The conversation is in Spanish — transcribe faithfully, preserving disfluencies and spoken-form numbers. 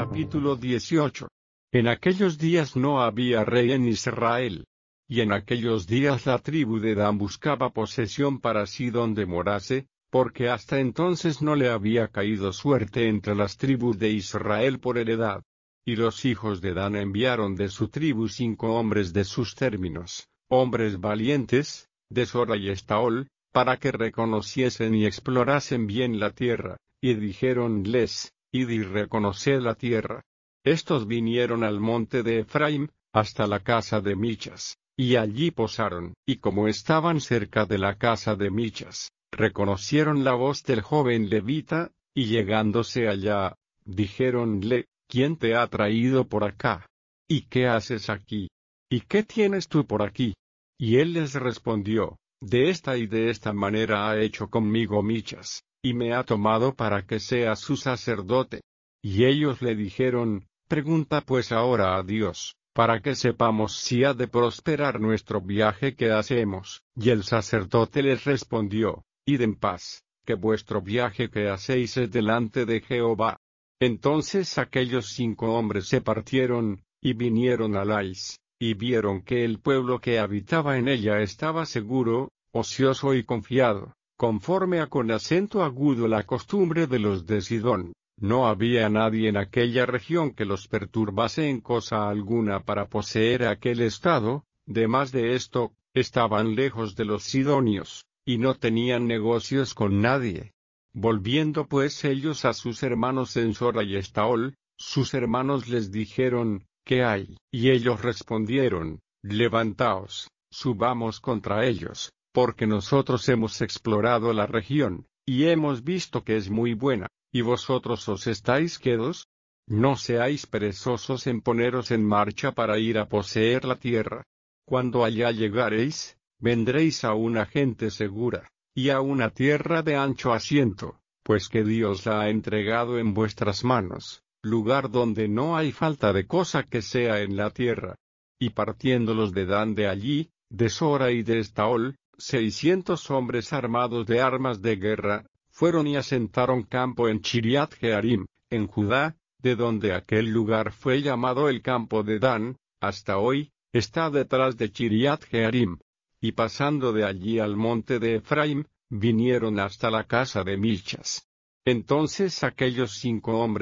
Capítulo dieciocho. En aquellos días no había rey en Israel. Y en aquellos días la tribu de Dan buscaba posesión para sí donde morase, porque hasta entonces no le había caído suerte entre las tribus de Israel por heredad. Y los hijos de Dan enviaron de su tribu cinco hombres de sus términos, hombres valientes, de Sora y Estaol, para que reconociesen y explorasen bien la tierra, y dijéronles: Id y reconoced la tierra. Estos vinieron al monte de Efraim, hasta la casa de Michas, y allí posaron, y como estaban cerca de la casa de Michas, reconocieron la voz del joven levita, y llegándose allá, dijéronle: ¿Quién te ha traído por acá? ¿Y qué haces aquí? ¿Y qué tienes tú por aquí? Y él les respondió: De esta y de esta manera ha hecho conmigo Michas, y me ha tomado para que sea su sacerdote. Y ellos le dijeron: Pregunta pues ahora a Dios, para que sepamos si ha de prosperar nuestro viaje que hacemos. Y el sacerdote les respondió: Id en paz, que vuestro viaje que hacéis es delante de Jehová. Entonces aquellos cinco hombres se partieron, y vinieron a Lais, y vieron que el pueblo que habitaba en ella estaba seguro, ocioso y confiado, conforme a con acento agudo la costumbre de los de Sidón. No había nadie en aquella región que los perturbase en cosa alguna para poseer aquel estado. Demás de esto, estaban lejos de los sidonios, y no tenían negocios con nadie. Volviendo pues ellos a sus hermanos en Sora y Estaol, sus hermanos les dijeron: ¿Qué hay? Y ellos respondieron: Levantaos, subamos contra ellos, porque nosotros hemos explorado la región, y hemos visto que es muy buena. ¿Y vosotros os estáis quedos? No seáis perezosos en poneros en marcha para ir a poseer la tierra. Cuando allá llegareis, vendréis a una gente segura, y a una tierra de ancho asiento, pues que Dios la ha entregado en vuestras manos, lugar donde no hay falta de cosa que sea en la tierra. Y partiendo los de Dan de allí, de Sora y de Estaol, seiscientos hombres armados de armas de guerra, fueron y asentaron campo en Chiriat Jearim, en Judá, de donde aquel lugar fue llamado el campo de Dan, hasta hoy, está detrás de Chiriat Jearim. Y pasando de allí al monte de Efraim, vinieron hasta la casa de Michas. Entonces aquellos cinco hombres